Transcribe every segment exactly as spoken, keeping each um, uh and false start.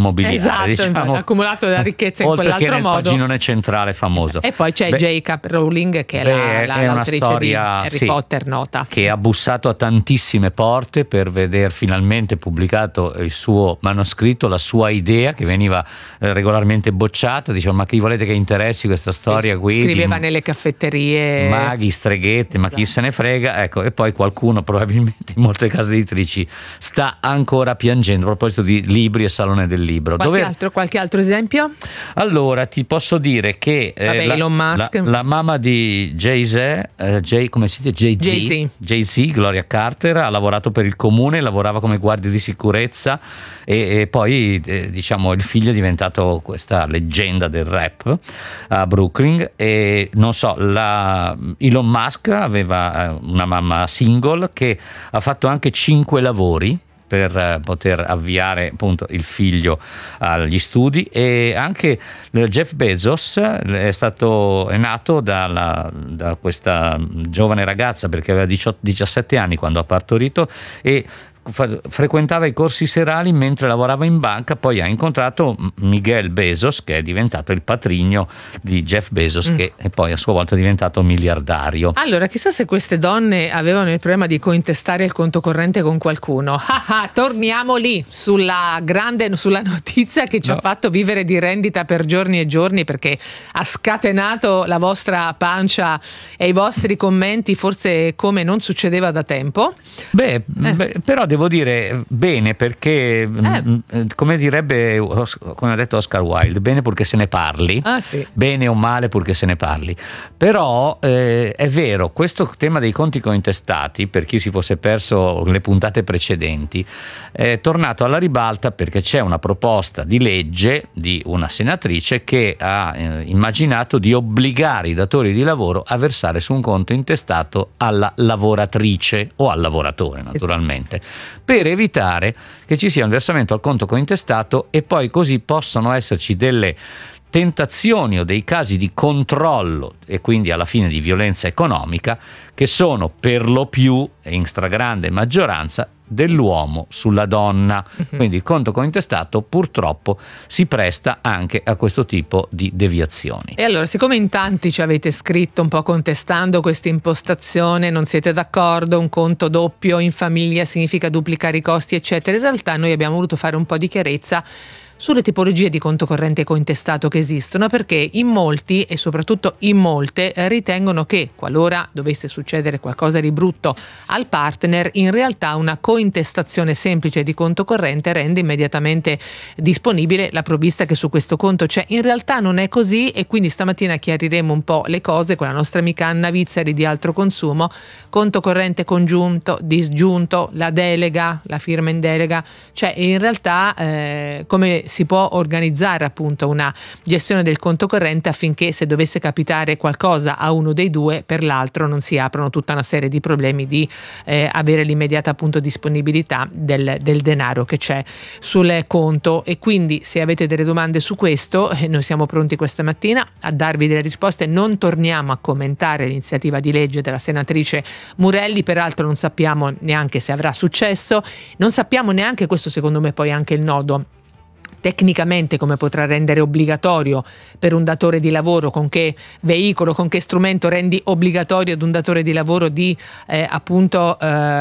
immobiliare, esatto, diciamo, accumulato della ricchezza in oltre quell'altro che nel modo. paginone centrale famoso. E poi c'è Beh, J K. Rowling, che è, beh, la, la, è una l'autrice storia, di Harry sì, Potter nota, che ha bussato a tantissime porte per veder finalmente pubblicato il suo manoscritto, la sua idea, che veniva eh, regolarmente bocciata. Diceva: ma chi volete che interessi questa storia qui? Scriveva di nelle caffetterie, maghi, streghette, ma chi esatto. se ne frega, ecco. E poi qualcuno, probabilmente in molte case editrici, sta ancora piangendo a proposito di libri e Salone del Libro. Qualche, Dove... altro, qualche altro esempio? Allora ti posso dire che eh, Vabbè, la, Elon Musk, la, la mamma di Jay-Z, eh, Jay, come si dice? Jay-Z, Jay-Z. Jay-Z, Gloria Carter, ha lavorato per il comune, lavorava come guardia di sicurezza e, e poi eh, diciamo il figlio è diventato questa leggenda del rap a Brooklyn. E non so, la, Elon Musk aveva eh, una mamma single che ha fatto anche cinque lavori per poter avviare appunto il figlio agli studi. E anche Jeff Bezos è stato è nato dalla, da questa giovane ragazza, perché aveva diciotto, diciassette anni quando ha partorito, e frequentava i corsi serali mentre lavorava in banca. Poi ha incontrato Miguel Bezos, che è diventato il patrigno di Jeff Bezos, mm. che è poi a sua volta diventato miliardario. Allora, chissà se queste donne avevano il problema di cointestare il conto corrente con qualcuno. Ah, ah, torniamo lì sulla grande sulla notizia che ci no. ha fatto vivere di rendita per giorni e giorni, perché ha scatenato la vostra pancia e i vostri commenti, forse come non succedeva da tempo. Beh, eh. beh però devo dire bene, perché eh. come direbbe, come ha detto Oscar Wilde, bene purché se ne parli, ah, sì. bene o male purché se ne parli. Però eh, è vero, questo tema dei conti cointestati, per chi si fosse perso le puntate precedenti, è tornato alla ribalta perché c'è una proposta di legge di una senatrice che ha eh, immaginato di obbligare i datori di lavoro a versare su un conto intestato alla lavoratrice o al lavoratore, naturalmente, per evitare che ci sia un versamento al conto cointestato e poi così possano esserci delle tentazioni o dei casi di controllo e quindi alla fine di violenza economica, che sono per lo più e in stragrande maggioranza dell'uomo sulla donna. Uh-huh. Quindi il conto cointestato purtroppo si presta anche a questo tipo di deviazioni. E allora, siccome in tanti ci avete scritto un po' contestando questa impostazione, non siete d'accordo, un conto doppio in famiglia significa duplicare i costi eccetera, in realtà noi abbiamo voluto fare un po' di chiarezza sulle tipologie di conto corrente cointestato che esistono, perché in molti e soprattutto in molte ritengono che qualora dovesse succedere qualcosa di brutto al partner, in realtà una cointestazione semplice di conto corrente rende immediatamente disponibile la provvista che su questo conto c'è. In realtà non è così, e quindi stamattina chiariremo un po' le cose con la nostra amica Anna Vizzari di Altro Consumo. Conto corrente congiunto, disgiunto, la delega, la firma in delega, cioè in realtà eh, come si può organizzare appunto una gestione del conto corrente affinché, se dovesse capitare qualcosa a uno dei due, per l'altro non si aprono tutta una serie di problemi di eh, avere l'immediata appunto disponibilità del, del denaro che c'è sul conto. E quindi, se avete delle domande su questo, eh, noi siamo pronti questa mattina a darvi delle risposte. Non torniamo a commentare l'iniziativa di legge della senatrice Murelli, peraltro non sappiamo neanche se avrà successo, non sappiamo neanche, questo secondo me poi è anche il nodo, tecnicamente come potrà rendere obbligatorio per un datore di lavoro, con che veicolo, con che strumento rendi obbligatorio ad un datore di lavoro di eh, appunto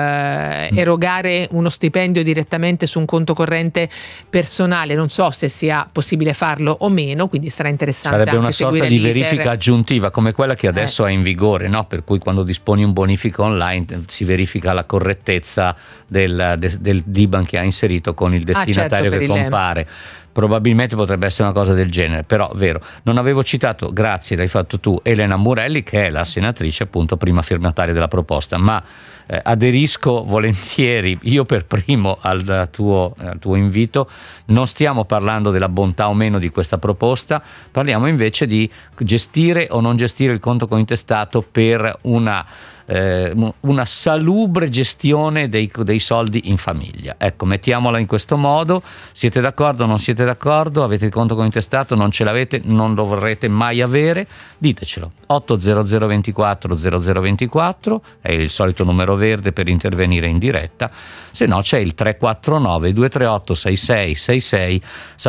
eh, erogare uno stipendio direttamente su un conto corrente personale. Non so se sia possibile farlo o meno, quindi sarà interessante. Sarebbe anche una sorta di l'iter. verifica aggiuntiva come quella che adesso eh. è in vigore, no? Per cui quando disponi un bonifico online si verifica la correttezza del, del, del D I B A N che ha inserito con il destinatario ah, certo, che compare. Probabilmente potrebbe essere una cosa del genere, però vero, non avevo citato, grazie, l'hai fatto tu, Elena Murelli, che è la senatrice appunto prima firmataria della proposta, ma eh, aderisco volentieri io per primo al tuo, al tuo invito. Non stiamo parlando della bontà o meno di questa proposta, parliamo invece di gestire o non gestire il conto cointestato per una eh, una salubre gestione dei, dei soldi in famiglia. Ecco, mettiamola in questo modo. Siete d'accordo o non siete d'accordo? Avete il conto cointestato? Non ce l'avete? Non lo vorrete mai avere? Ditecelo. otto zero zero ventiquattro zero zero ventiquattro è il solito numero verde per intervenire in diretta, se no c'è il tre quattro nove due tre otto sei sei sei sei.